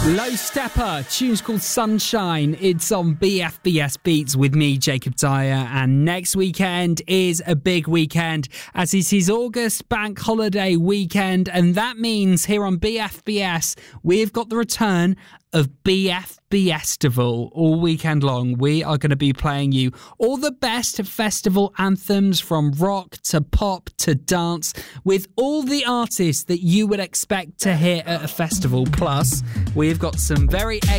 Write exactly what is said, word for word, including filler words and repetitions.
Low Stepper, tune's called Sunshine. It's on B F B S Beats with me, Jacob Dyer, and next weekend is a big weekend as it is August bank holiday weekend, and that means here on B F B S we've got the return of B F B Festival all weekend long. We are going to be playing you all the best festival anthems from rock to pop to dance with all the artists that you would expect to hear at a festival. Plus, we've got some very